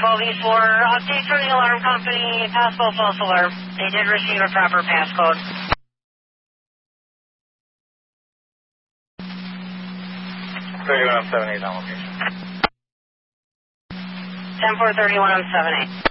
12 East 4, update from the alarm company, possible false alarm. They did receive a proper passcode. On 78 on location. 10-4-31 on 78.